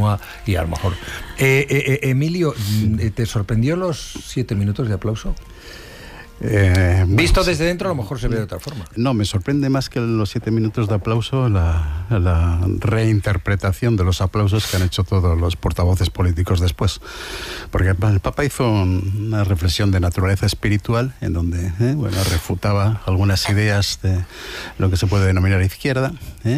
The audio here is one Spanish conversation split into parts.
continúa y a lo mejor... Emilio, ¿te sorprendió los 7 minutos de aplauso? Visto desde dentro a lo mejor se ve de otra forma. No, me sorprende más que los 7 minutos de aplauso la reinterpretación de los aplausos que han hecho todos los portavoces políticos después, porque el Papa hizo una reflexión de naturaleza espiritual en donde refutaba algunas ideas de lo que se puede denominar izquierda,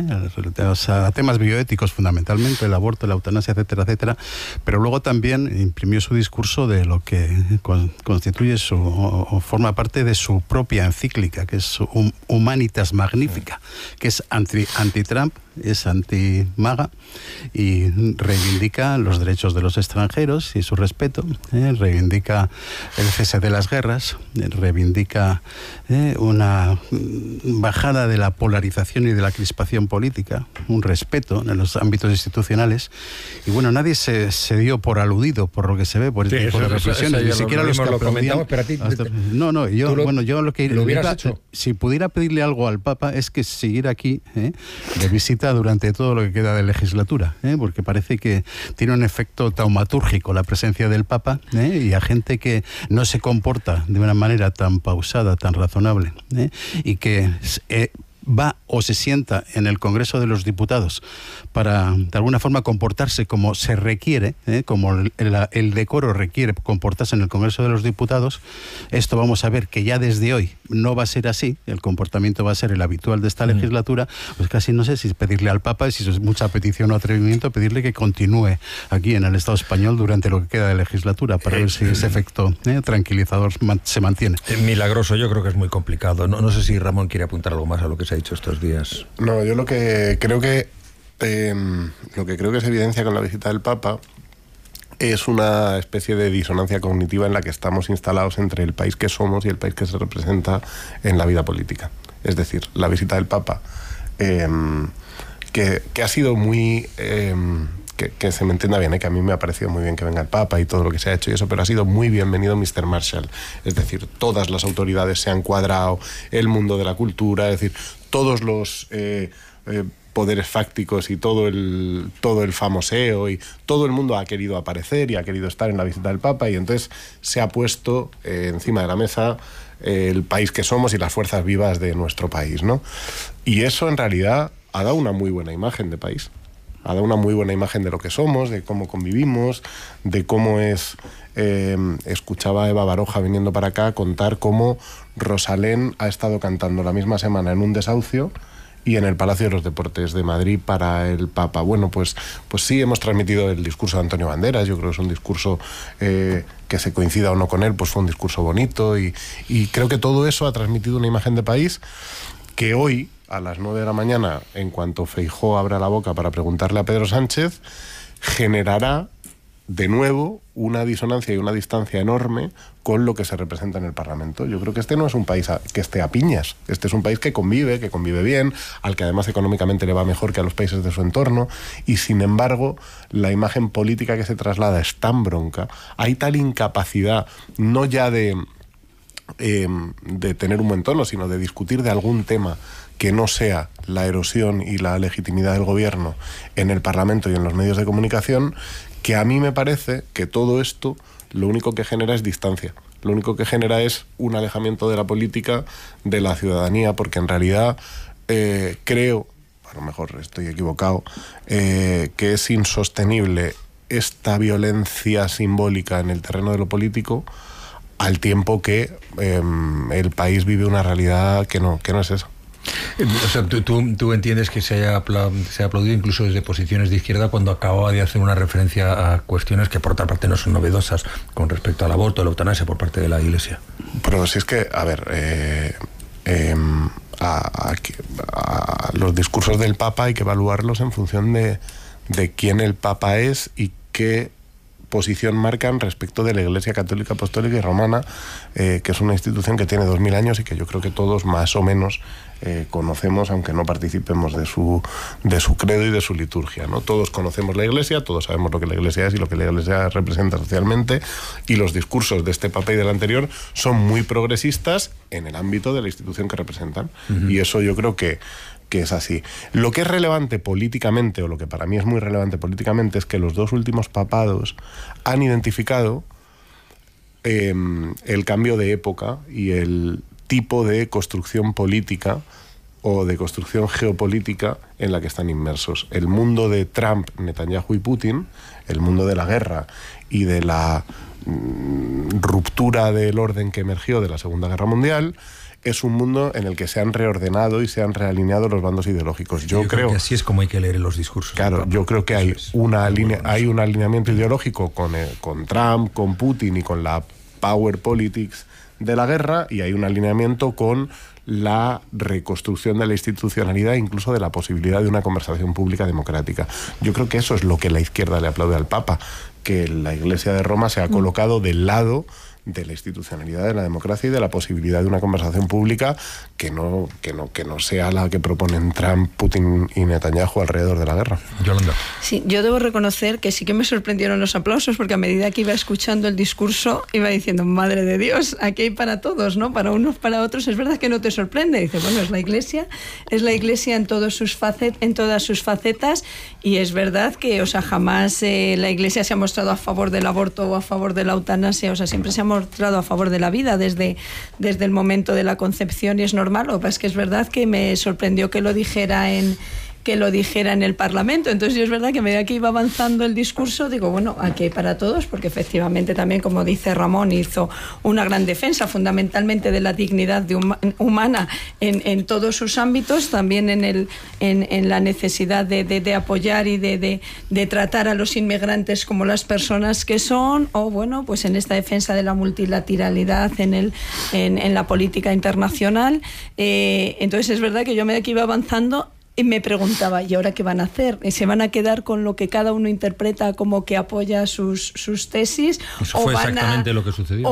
a temas bioéticos fundamentalmente, el aborto, la eutanasia, etcétera, etcétera, pero luego también imprimió su discurso de lo que constituye o forma parte de su propia encíclica, que es Humanitas Magnifica, que es anti-Trump, es anti-MAGA y reivindica los derechos de los extranjeros y su respeto, reivindica el cese de las guerras, reivindica una bajada de la polarización y de la crispación política, un respeto en los ámbitos institucionales, y bueno, nadie se dio por aludido por lo que se ve, por este tipo de reflexiones, ni siquiera los que aplaudían. Yo lo que ¿lo hubieras hecho? Si pudiera pedirle algo al Papa es que siguiera aquí de visita durante todo lo que queda de legislatura, porque parece que tiene un efecto taumatúrgico la presencia del Papa, y a gente que no se comporta de una manera tan pausada, tan razonable, y que va o se sienta en el Congreso de los Diputados para, de alguna forma, comportarse como se requiere, como el decoro requiere comportarse en el Congreso de los Diputados. Esto vamos a ver que ya desde hoy no va a ser así, el comportamiento va a ser el habitual de esta legislatura. Pues casi no sé si pedirle al Papa, si es mucha petición o atrevimiento, pedirle que continúe aquí en el Estado español durante lo que queda de legislatura, para ver si ese efecto tranquilizador se mantiene. Milagroso, yo creo que es muy complicado. No sé si Ramón quiere apuntar algo más a lo que se ha dicho estos días. No, yo lo que creo que se evidencia con la visita del Papa es una especie de disonancia cognitiva en la que estamos instalados entre el país que somos y el país que se representa en la vida política. Es decir, la visita del Papa, que ha sido muy... Que se me entienda bien, que a mí me ha parecido muy bien que venga el Papa y todo lo que se ha hecho y eso, pero ha sido muy bienvenido Mr. Marshall. Es decir, todas las autoridades se han cuadrado, el mundo de la cultura, es decir, todos los poderes fácticos y todo el famoseo y todo el mundo ha querido aparecer y ha querido estar en la visita del Papa, y entonces se ha puesto encima de la mesa el país que somos y las fuerzas vivas de nuestro país, ¿no? Y eso en realidad ha dado una muy buena imagen de país. Ha dado una muy buena imagen de lo que somos, de cómo convivimos, de cómo es... escuchaba a Eva Baroja viniendo para acá contar cómo Rosalén ha estado cantando la misma semana en un desahucio y en el Palacio de los Deportes de Madrid para el Papa. Bueno, pues sí, hemos transmitido el discurso de Antonio Banderas. Yo creo que es un discurso que se coincida o no con él, pues fue un discurso bonito, y creo que todo eso ha transmitido una imagen de país que hoy, a las 9 de la mañana, en cuanto Feijóo abra la boca para preguntarle a Pedro Sánchez, generará de nuevo una disonancia y una distancia enorme con lo que se representa en el Parlamento. Yo creo que este no es un país que esté a piñas. Este es un país que convive bien, al que además económicamente le va mejor que a los países de su entorno, y sin embargo la imagen política que se traslada es tan bronca, hay tal incapacidad, no ya de tener un buen tono, sino de discutir de algún tema que no sea la erosión y la legitimidad del gobierno en el Parlamento y en los medios de comunicación, que a mí me parece que todo esto lo único que genera es distancia. Lo único que genera es un alejamiento de la política de la ciudadanía, porque en realidad creo, a lo mejor estoy equivocado, que es insostenible esta violencia simbólica en el terreno de lo político, al tiempo que el país vive una realidad que no es esa. O sea, ¿tú entiendes que se ha aplaudido incluso desde posiciones de izquierda cuando acababa de hacer una referencia a cuestiones que por otra parte no son novedosas con respecto al aborto, a la eutanasia por parte de la Iglesia? Pero si es que, a ver, los discursos del Papa hay que evaluarlos en función de quién el Papa es y qué posición marcan respecto de la Iglesia Católica Apostólica y Romana, que es una institución que tiene 2000 años y que yo creo que todos más o menos conocemos, aunque no participemos de su credo y de su liturgia, ¿no? Todos conocemos la Iglesia, todos sabemos lo que la Iglesia es y lo que la Iglesia representa socialmente, y los discursos de este Papa y del anterior son muy progresistas en el ámbito de la institución que representan. Y eso yo creo que es así. Lo que es relevante políticamente, o lo que para mí es muy relevante políticamente, es que los dos últimos papados han identificado el cambio de época y el tipo de construcción política o de construcción geopolítica en la que están inmersos. El mundo de Trump, Netanyahu y Putin, el mundo de la guerra y de la ruptura del orden que emergió de la Segunda Guerra Mundial, es un mundo en el que se han reordenado y se han realineado los bandos ideológicos. Yo creo que así es como hay que leer los discursos. Claro, yo creo que hay un alineamiento ideológico con Trump, con Putin y con la power politics de la guerra, y hay un alineamiento con la reconstrucción de la institucionalidad, incluso de la posibilidad de una conversación pública democrática. Yo creo que eso es lo que la izquierda le aplaude al Papa, que la Iglesia de Roma se ha colocado del lado de la institucionalidad de la democracia y de la posibilidad de una conversación pública que no sea la que proponen Trump, Putin y Netanyahu alrededor de la guerra. Yolanda. Sí, yo debo reconocer que sí que me sorprendieron los aplausos, porque a medida que iba escuchando el discurso iba diciendo, madre de Dios, aquí hay para todos, ¿no? Para unos, para otros. Es verdad que no te sorprende. Dice, bueno, es la Iglesia en todas sus facetas, y es verdad que, o sea, jamás la Iglesia se ha mostrado a favor del aborto o a favor de la eutanasia, o sea, siempre se ha mostrado a favor de la vida desde el momento de la concepción, y es normal. Lo que pasa es que es verdad que me sorprendió que lo dijera en el Parlamento. Entonces yo es verdad que a medida que iba avanzando el discurso digo, bueno, aquí hay para todos, porque efectivamente también, como dice Ramón, hizo una gran defensa fundamentalmente de la dignidad humana en todos sus ámbitos, también en la necesidad de apoyar y de tratar a los inmigrantes como las personas que son, o bueno, pues en esta defensa de la multilateralidad en la política internacional. Entonces es verdad que yo a medida que iba avanzando y me preguntaba, ¿y ahora qué van a hacer? ¿Se van a quedar con lo que cada uno interpreta como que apoya sus tesis? Eso fue exactamente lo que sucedió.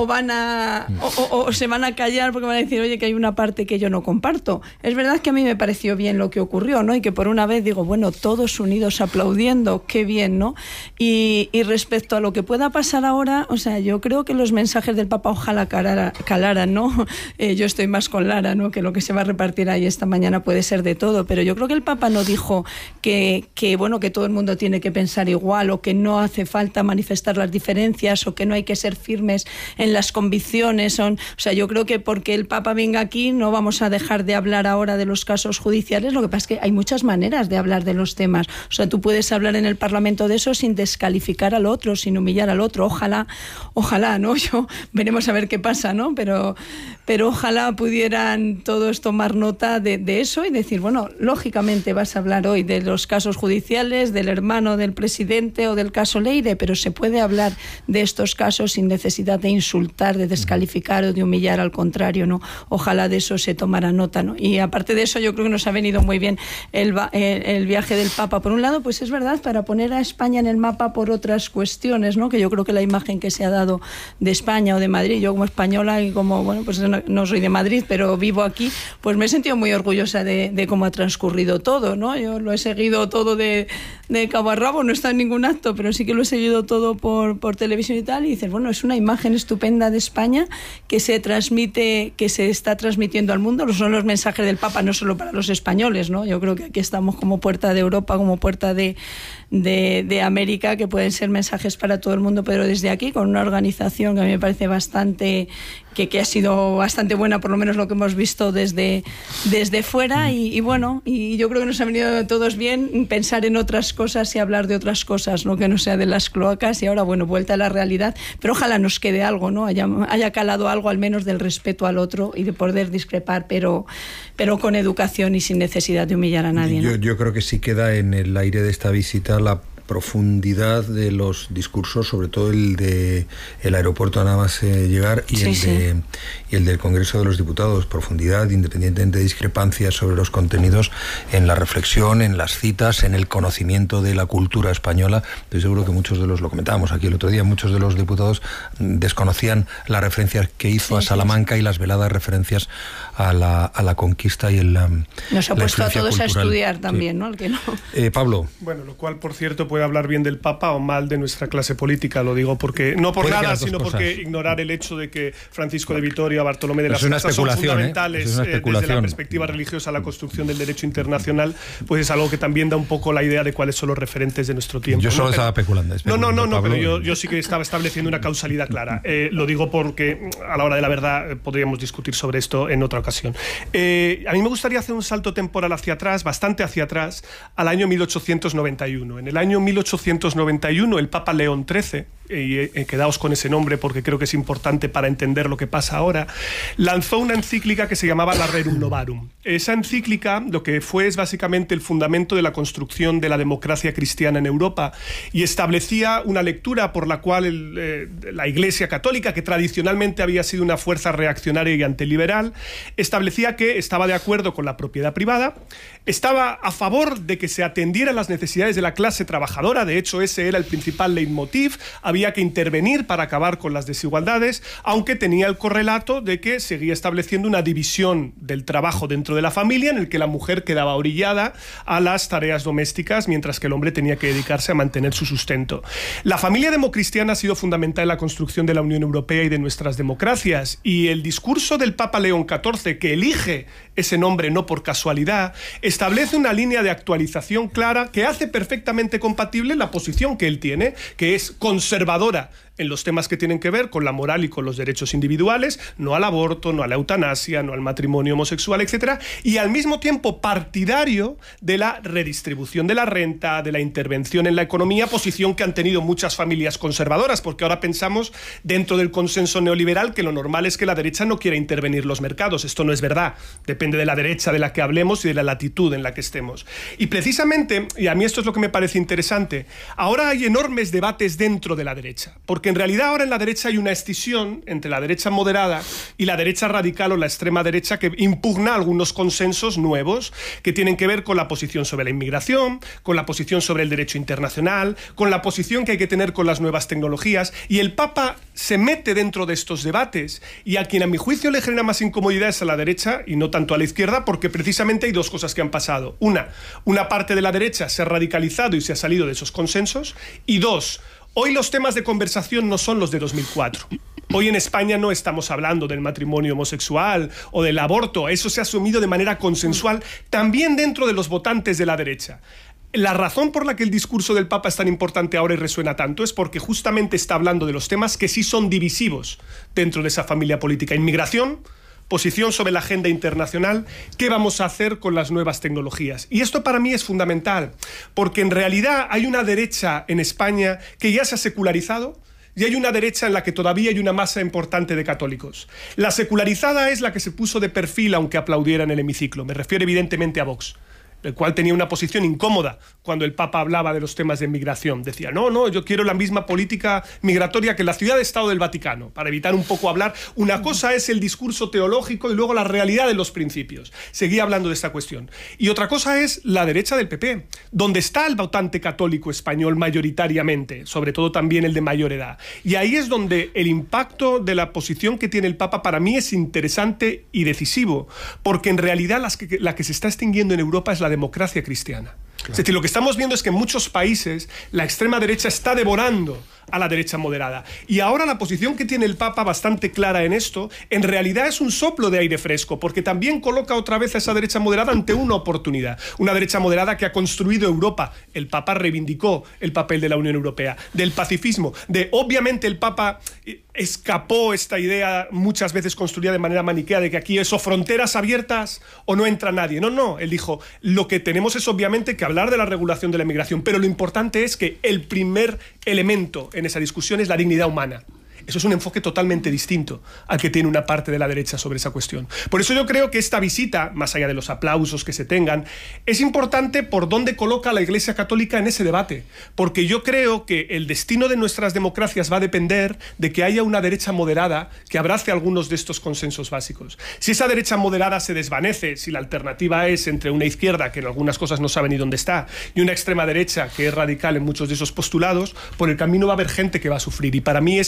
O se van a callar porque van a decir, oye, que hay una parte que yo no comparto. Es verdad que a mí me pareció bien lo que ocurrió, ¿no? Y que por una vez digo, bueno, todos unidos aplaudiendo, qué bien, ¿no? Y respecto a lo que pueda pasar ahora, o sea, yo creo que los mensajes del Papa ojalá calaran, ¿no? Yo estoy más con Lara, ¿no? Que lo que se va a repartir ahí esta mañana puede ser de todo, pero yo creo que el Papa no dijo que todo el mundo tiene que pensar igual, o que no hace falta manifestar las diferencias, o que no hay que ser firmes en las convicciones. O sea, yo creo que porque el Papa venga aquí no vamos a dejar de hablar ahora de los casos judiciales. Lo que pasa es que hay muchas maneras de hablar de los temas. O sea, tú puedes hablar en el Parlamento de eso sin descalificar al otro, sin humillar al otro. Ojalá, ¿no? Veremos a ver qué pasa, ¿no? Pero ojalá pudieran todos tomar nota de eso y decir, bueno, lógicamente vas a hablar hoy de los casos judiciales, del hermano del presidente o del caso Leire, pero se puede hablar de estos casos sin necesidad de insultar, de descalificar o de humillar, al contrario, ¿no? Ojalá de eso se tomara nota, ¿no? Y aparte de eso, yo creo que nos ha venido muy bien el viaje del Papa. Por un lado, pues es verdad, para poner a España en el mapa por otras cuestiones, ¿no? Que yo creo que la imagen que se ha dado de España o de Madrid, yo como española y como, bueno, pues no soy de Madrid, pero vivo aquí, pues me he sentido muy orgullosa de cómo ha transcurrido todo, ¿no? Yo lo he seguido todo de cabo a rabo, no está en ningún acto, pero sí que lo he seguido todo por televisión y tal, y dices, bueno, es una imagen estupenda de España que se está transmitiendo al mundo. Son los mensajes del Papa, no solo para los españoles, ¿no? Yo creo que aquí estamos como puerta de Europa, como puerta de América, que pueden ser mensajes para todo el mundo, pero desde aquí, con una organización que a mí me parece bastante, que ha sido bastante buena, por lo menos lo que hemos visto desde fuera, y bueno, y yo creo que nos ha venido a todos bien pensar en otras cosas y hablar de otras cosas, ¿no? Que no sea de las cloacas, y ahora, bueno, vuelta a la realidad, pero ojalá nos quede algo, ¿no? Haya calado algo, al menos del respeto al otro y de poder discrepar, pero con educación y sin necesidad de humillar a nadie, ¿no? Yo creo que sí queda en el aire de esta visita la profundidad de los discursos, sobre todo el de el aeropuerto nada más llegar, y el del Congreso de los Diputados. Profundidad, independientemente de discrepancias sobre los contenidos, en la reflexión, en las citas, en el conocimiento de la cultura española. Estoy seguro que muchos de lo comentábamos aquí el otro día, muchos de los diputados desconocían las referencias que hizo a Salamanca y las veladas referencias a la conquista y nos ha puesto a todos cultural. A estudiar también, sí. ¿No? El que no. Pablo. Bueno, lo cual, por cierto, puede hablar bien del Papa o mal de nuestra clase política, lo digo porque no por nada, sino porque ignorar el hecho de que Francisco de Vitoria, Bartolomé de las Casas son fundamentales desde la perspectiva religiosa a la construcción del derecho internacional, pues es algo que también da un poco la idea de cuáles son los referentes de nuestro tiempo. Yo solo estaba especulando. No, pero yo sí que estaba estableciendo una causalidad clara. Lo digo porque a la hora de la verdad podríamos discutir sobre esto en otra ocasión. A mí me gustaría hacer un salto temporal hacia atrás, bastante hacia atrás, al año 1891. En el año 1891 el Papa León XIII, y quedaos con ese nombre porque creo que es importante para entender lo que pasa ahora, lanzó una encíclica que se llamaba la Rerum Novarum. Esa encíclica lo que fue es básicamente el fundamento de la construcción de la democracia cristiana en Europa y establecía una lectura por la cual la Iglesia Católica, que tradicionalmente había sido una fuerza reaccionaria y antiliberal, establecía que estaba de acuerdo con la propiedad privada, estaba a favor de que se atendieran las necesidades de la clase trabajadora, de hecho ese era el principal leitmotiv, había que intervenir para acabar con las desigualdades, aunque tenía el correlato de que seguía estableciendo una división del trabajo dentro de la familia en el que la mujer quedaba orillada a las tareas domésticas mientras que el hombre tenía que dedicarse a mantener su sustento. La familia democristiana ha sido fundamental en la construcción de la Unión Europea y de nuestras democracias, y el discurso del Papa León XIV, que elige ese nombre no por casualidad, establece una línea de actualización clara que hace perfectamente compatible la posición que él tiene, que es conservadora en los temas que tienen que ver con la moral y con los derechos individuales, no al aborto, no a la eutanasia, no al matrimonio homosexual, etc. Y al mismo tiempo partidario de la redistribución de la renta, de la intervención en la economía, posición que han tenido muchas familias conservadoras, porque ahora pensamos dentro del consenso neoliberal que lo normal es que la derecha no quiera intervenir los mercados. Esto no es verdad, depende de la derecha de la que hablemos y de la latitud en la que estemos. Y precisamente, y a mí esto es lo que me parece interesante, ahora hay enormes debates dentro de la derecha, porque en realidad ahora en la derecha hay una escisión entre la derecha moderada y la derecha radical o la extrema derecha que impugna algunos consensos nuevos que tienen que ver con la posición sobre la inmigración, con la posición sobre el derecho internacional, con la posición que hay que tener con las nuevas tecnologías, y el Papa se mete dentro de estos debates, y a quien a mi juicio le genera más incomodidad es a la derecha y no tanto a la izquierda, porque precisamente hay dos cosas que han pasado. Una parte de la derecha se ha radicalizado y se ha salido de esos consensos, y dos, hoy los temas de conversación no son los de 2004. Hoy en España no estamos hablando del matrimonio homosexual o del aborto. Eso se ha asumido de manera consensual también dentro de los votantes de la derecha. La razón por la que el discurso del Papa es tan importante ahora y resuena tanto es porque justamente está hablando de los temas que sí son divisivos dentro de esa familia política. Inmigración, posición sobre la agenda internacional, qué vamos a hacer con las nuevas tecnologías. Y esto para mí es fundamental, porque en realidad hay una derecha en España que ya se ha secularizado y hay una derecha en la que todavía hay una masa importante de católicos. La secularizada es la que se puso de perfil aunque aplaudiera en el hemiciclo. Me refiero evidentemente a Vox, el cual tenía una posición incómoda cuando el Papa hablaba de los temas de migración. Decía, no, yo quiero la misma política migratoria que la Ciudad-Estado del Vaticano, para evitar un poco hablar. Una cosa es el discurso teológico y luego la realidad de los principios. Seguía hablando de esta cuestión. Y otra cosa es la derecha del PP, donde está el votante católico español mayoritariamente, sobre todo también el de mayor edad. Y ahí es donde el impacto de la posición que tiene el Papa para mí es interesante y decisivo, porque en realidad la que se está extinguiendo en Europa es la democracia cristiana. Claro. Es decir, lo que estamos viendo es que en muchos países la extrema derecha está devorando a la derecha moderada. Y ahora la posición que tiene el Papa, bastante clara en esto, en realidad es un soplo de aire fresco, porque también coloca otra vez a esa derecha moderada ante una oportunidad. Una derecha moderada que ha construido Europa. El Papa reivindicó el papel de la Unión Europea, del pacifismo, obviamente el Papa escapó esta idea muchas veces construida de manera maniquea de que aquí es o fronteras abiertas o no entra nadie. No, él dijo, lo que tenemos es obviamente que hablar de la regulación de la inmigración, pero lo importante es que el primer elemento en esa discusión es la dignidad humana. Eso es un enfoque totalmente distinto al que tiene una parte de la derecha sobre esa cuestión. Por eso yo creo que esta visita, más allá de los aplausos que se tengan, es importante por dónde coloca a la Iglesia Católica en ese debate. Porque yo creo que el destino de nuestras democracias va a depender de que haya una derecha moderada que abrace algunos de estos consensos básicos. Si esa derecha moderada se desvanece, si la alternativa es entre una izquierda, que en algunas cosas no sabe ni dónde está, y una extrema derecha, que es radical en muchos de esos postulados, por el camino va a haber gente que va a sufrir. Y para mí esa es la cuestión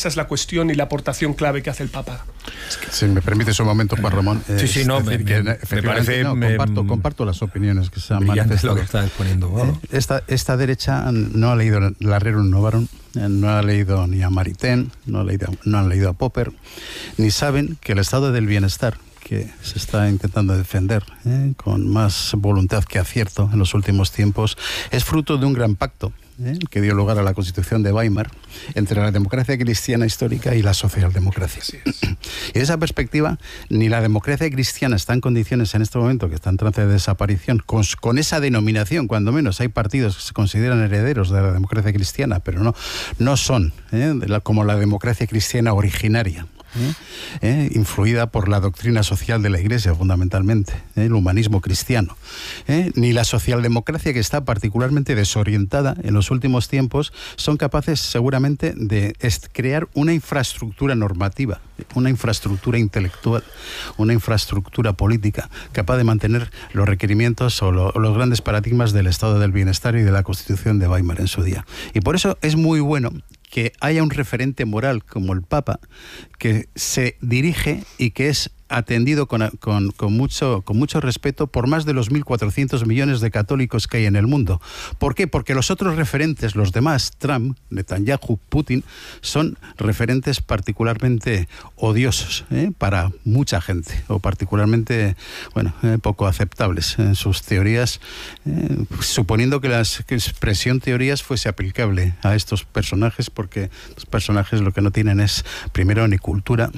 cuestión y la aportación clave que hace el Papa. Si me permites un momento, Juan Ramón. Sí, no, me parece... comparto las opiniones que se han manifestado. Lo que está exponiendo. Bueno. Esta derecha no ha leído la Rerum Novarum, no ha leído ni a Maritain, no han leído a Popper, ni saben que el estado del bienestar que se está intentando defender con más voluntad que acierto en los últimos tiempos es fruto de un gran pacto que dio lugar a la Constitución de Weimar entre la democracia cristiana histórica y la socialdemocracia. Y de esa perspectiva, ni la democracia cristiana está en condiciones en este momento, que está en trance de desaparición, con esa denominación, cuando menos. Hay partidos que se consideran herederos de la democracia cristiana, pero no son como la democracia cristiana originaria. Influida por la doctrina social de la Iglesia, fundamentalmente, el humanismo cristiano, ni la socialdemocracia, que está particularmente desorientada en los últimos tiempos, son capaces seguramente de crear una infraestructura normativa, una infraestructura intelectual, una infraestructura política capaz de mantener los requerimientos o los grandes paradigmas del estado del bienestar y de la Constitución de Weimar en su día. Y por eso es muy bueno que haya un referente moral como el Papa, que se dirige y que es atendido con mucho respeto por más de los 1.400 millones de católicos que hay en el mundo. ¿Por qué? Porque los otros referentes, los demás, Trump, Netanyahu, Putin, son referentes particularmente odiosos para mucha gente, o particularmente poco aceptables en sus teorías, suponiendo que la expresión teorías fuese aplicable a estos personajes, porque los personajes lo que no tienen es, primero, ni cultura,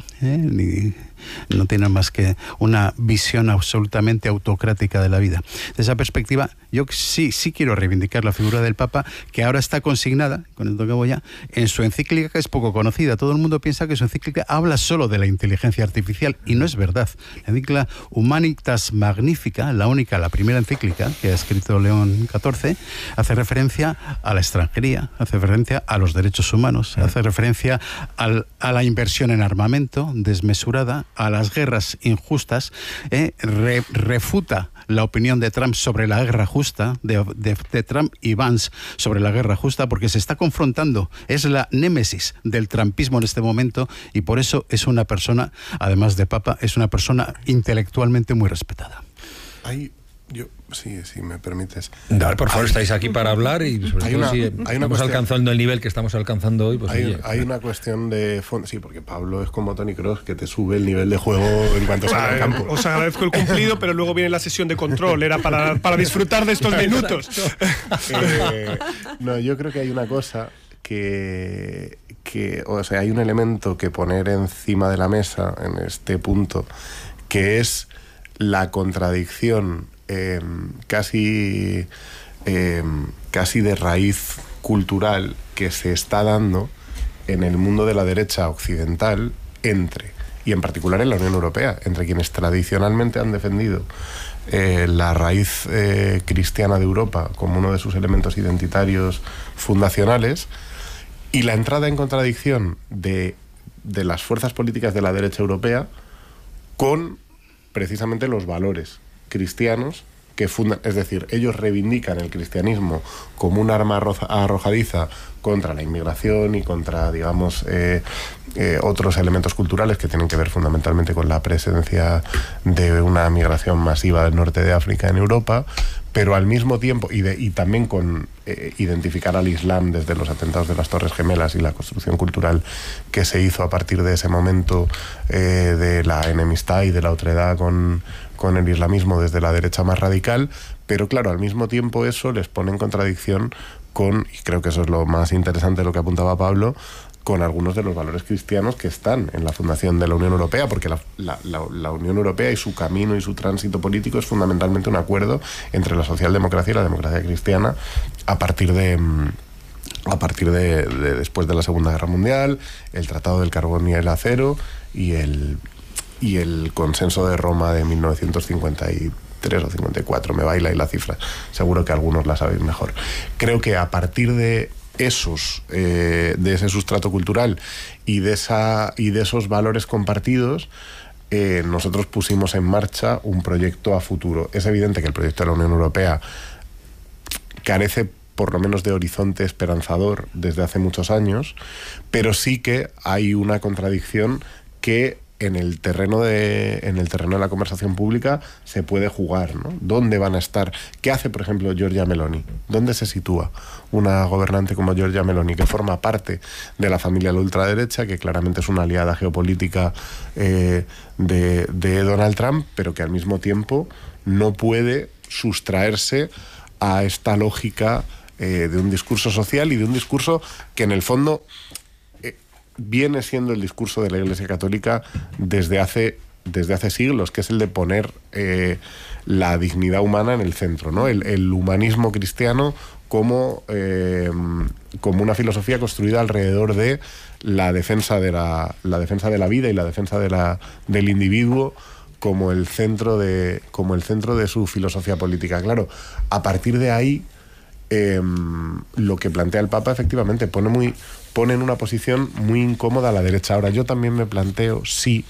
no tienen más que una visión absolutamente autocrática de la vida. De esa perspectiva, yo sí quiero reivindicar la figura del Papa, que ahora está consignada, con esto que voy en su encíclica, que es poco conocida. Todo el mundo piensa que su encíclica habla solo de la inteligencia artificial, y no es verdad. La encíclica Humanitas Magnifica, la primera encíclica que ha escrito León XIV, hace referencia a la extranjería, hace referencia a los derechos humanos, hace referencia a la inversión en armamento desmesurada, a las guerras injustas, refuta la opinión de Trump sobre la guerra justa, de Trump y Vance sobre la guerra justa, porque se está confrontando, es la némesis del trumpismo en este momento, y por eso es una persona, además de Papa, es una persona intelectualmente muy respetada. Si me permites. Por favor, estáis aquí para hablar, y sobre todo si estamos alcanzando el nivel que estamos alcanzando hoy. Pues hay una cuestión de fondo. Sí, porque Pablo es como Tony Kroos, que te sube el nivel de juego en cuanto sale al campo. Os agradezco el cumplido, pero luego viene la sesión de control. Era para disfrutar de estos minutos. Yo creo que hay una cosa hay un elemento que poner encima de la mesa en este punto, que es la contradicción casi de raíz cultural que se está dando en el mundo de la derecha occidental y en particular en la Unión Europea, entre quienes tradicionalmente han defendido la raíz cristiana de Europa como uno de sus elementos identitarios fundacionales, y la entrada en contradicción de las fuerzas políticas de la derecha europea con precisamente los valores cristianos que fundan, es decir, ellos reivindican el cristianismo como un arma arrojadiza contra la inmigración y contra, digamos, otros elementos culturales que tienen que ver fundamentalmente con la presencia de una migración masiva del norte de África en Europa, pero al mismo tiempo, y también con identificar al Islam desde los atentados de las Torres Gemelas y la construcción cultural que se hizo a partir de ese momento de la enemistad y de la otredad con el islamismo desde la derecha más radical, pero claro, al mismo tiempo eso les pone en contradicción y creo que eso es lo más interesante de lo que apuntaba Pablo, con algunos de los valores cristianos que están en la fundación de la Unión Europea, porque la Unión Europea y su camino y su tránsito político es fundamentalmente un acuerdo entre la socialdemocracia y la democracia cristiana a partir de después de la Segunda Guerra Mundial, el Tratado del Carbón y el Acero y el Consenso de Roma de 1953 o 54, me baila ahí la cifra, seguro que algunos la sabéis mejor. Creo que a partir de de ese sustrato cultural y de esos valores compartidos, nosotros pusimos en marcha un proyecto a futuro. Es evidente que el proyecto de la Unión Europea carece por lo menos de horizonte esperanzador desde hace muchos años, pero sí que hay una contradicción que en el terreno de la conversación pública se puede jugar, ¿no? ¿Dónde van a estar? ¿Qué hace, por ejemplo, Giorgia Meloni? ¿Dónde se sitúa una gobernante como Giorgia Meloni, que forma parte de la familia de la ultraderecha, que claramente es una aliada geopolítica de Donald Trump, pero que al mismo tiempo no puede sustraerse a esta lógica de un discurso social y de un discurso que en el fondo viene siendo el discurso de la Iglesia Católica desde hace siglos, que es el de poner la dignidad humana en el centro, ¿no? El humanismo cristiano como una filosofía construida alrededor de la defensa de la vida y la defensa del individuo como el centro de su filosofía política. Claro, a partir de ahí lo que plantea el Papa efectivamente pone en una posición muy incómoda a la derecha. Ahora, yo también me planteo si,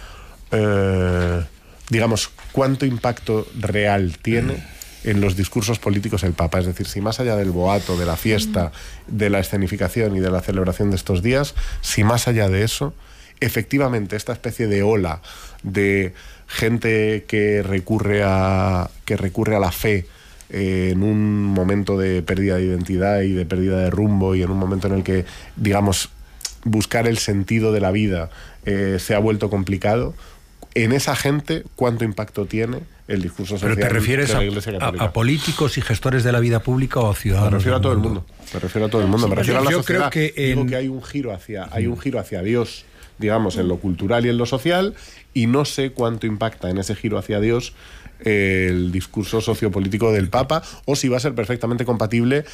digamos, cuánto impacto real tiene en los discursos políticos el Papa. Es decir, si más allá del boato, de la fiesta, de la escenificación y de la celebración de estos días, si más allá de eso, efectivamente esta especie de ola de gente que recurre a la fe en un momento de pérdida de identidad y de pérdida de rumbo, y en un momento en el que, digamos, buscar el sentido de la vida se ha vuelto complicado, en esa gente, ¿cuánto impacto tiene el discurso social? ¿Pero te refieres de la Iglesia Católica? a políticos y gestores de la vida pública o a ciudadanos? Me refiero a todo el mundo. Me refiero a todo el mundo. Me refiero a la yo sociedad. creo que digo que hay un giro hacia Dios, digamos, en lo cultural y en lo social, y no sé cuánto impacta en ese giro hacia Dios el discurso sociopolítico del Papa, o si va a ser perfectamente compatible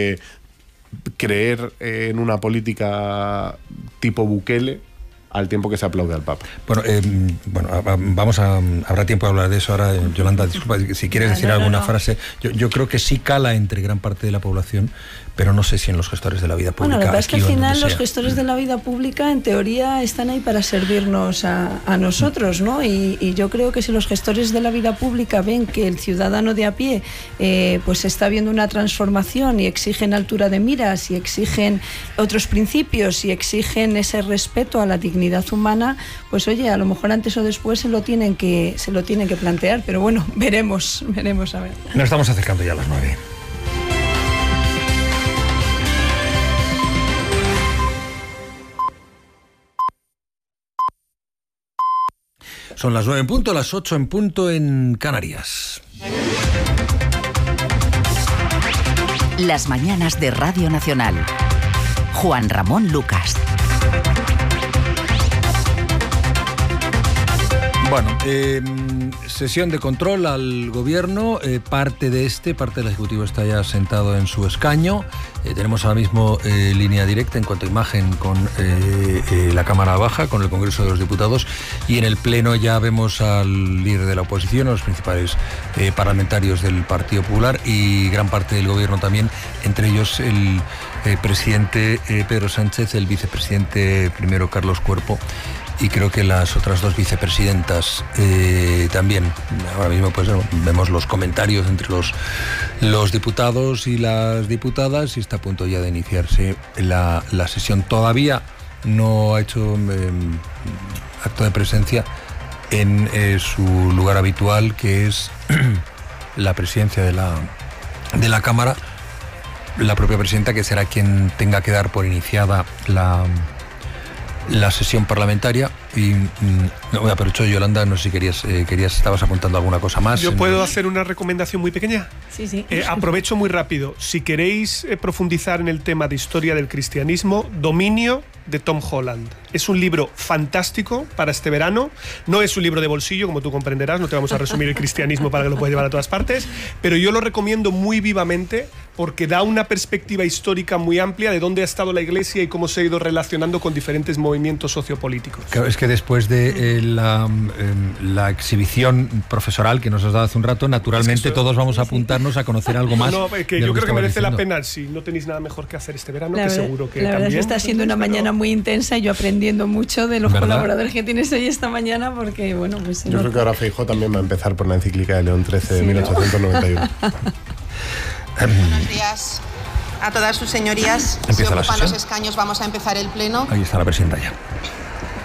creer en una política tipo Bukele al tiempo que se aplaude al Papa. Bueno, habrá tiempo de hablar de eso ahora. Yolanda, disculpa, si quieres decir alguna frase. Yo creo que sí cala entre gran parte de la población, pero no sé si en los gestores de la vida pública. Bueno, lo que pasa es que al final los sea. gestores de la vida pública, en teoría, están ahí para servirnos a nosotros, ¿no? Y yo creo que si los gestores de la vida pública ven que el ciudadano de a pie pues está viendo una transformación y exigen altura de miras y exigen otros principios y exigen ese respeto a la dignidad humana, pues oye, a lo mejor antes o después se lo tienen que plantear, pero bueno, veremos a ver. Nos estamos acercando ya a las 9. Son las 9 en punto, las 8 en punto en Canarias. Las mañanas de Radio Nacional. Juan Ramón Lucas. Bueno, sesión de control al gobierno, parte del Ejecutivo está ya sentado en su escaño. Tenemos ahora mismo línea directa en cuanto a imagen con la Cámara Baja, con el Congreso de los Diputados, y en el Pleno ya vemos al líder de la oposición, a los principales parlamentarios del Partido Popular y gran parte del gobierno también, entre ellos el presidente Pedro Sánchez, el vicepresidente primero Carlos Cuerpo, y creo que las otras dos vicepresidentas también. Ahora mismo pues vemos los comentarios entre los diputados y las diputadas, y está a punto ya de iniciarse la sesión. Todavía no ha hecho acto de presencia en su lugar habitual, que es la presidencia de la Cámara, la propia presidenta, que será quien tenga que dar por iniciada la sesión parlamentaria. Y no, aprovecho, Yolanda, no sé si estabas apuntando alguna cosa más. ¿Yo puedo hacer una recomendación muy pequeña? Sí. Aprovecho muy rápido. Si queréis profundizar en el tema de historia del cristianismo, Dominio, de Tom Holland. Es un libro fantástico para este verano. No es un libro de bolsillo, como tú comprenderás, no te vamos a resumir el cristianismo para que lo puedas llevar a todas partes, pero yo lo recomiendo muy vivamente porque da una perspectiva histórica muy amplia de dónde ha estado la Iglesia y cómo se ha ido relacionando con diferentes movimientos sociopolíticos. Claro, es que después de la exhibición profesoral que nos has dado hace un rato, naturalmente todos vamos a apuntarnos a conocer algo más. Yo creo que merece la pena, si no tenéis nada mejor que hacer este verano, que seguro que la verdad también. Es que está siendo una mañana muy intensa y yo aprendiendo mucho de los colaboradores que tienes hoy esta mañana, porque bueno, pues yo creo que ahora Feijóo también va a empezar por la encíclica de León XIII de 1891. Buenos días. A todas sus señorías, Empieza si la ocupan los sesión. escaños, vamos a empezar el pleno. Ahí está la presidenta ya.